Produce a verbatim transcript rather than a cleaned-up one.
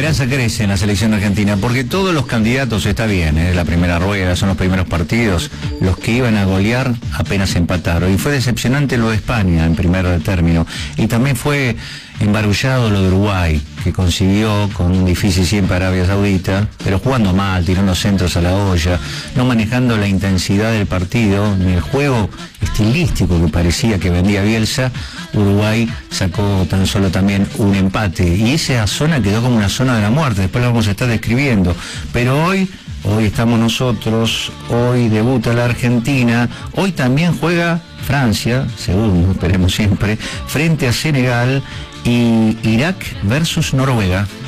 esperanza crece en la selección argentina, porque todos los candidatos, está bien, es la primera rueda, son los primeros partidos, los que iban a golear apenas empataron, y fue decepcionante lo de España en primer término, y también fue embarullado lo de Uruguay, que consiguió con un difícil siempre Arabia Saudita, pero jugando mal, tirando centros a la olla, no manejando la intensidad del partido, ni el juego estilístico que parecía que vendía Bielsa. Uruguay sacó tan solo también un empate, y esa zona quedó como una zona de la muerte, después la vamos a estar describiendo, pero hoy... Hoy estamos nosotros, hoy debuta la Argentina, hoy también juega Francia, segundo, esperemos siempre, frente a Senegal, y Irak versus Noruega.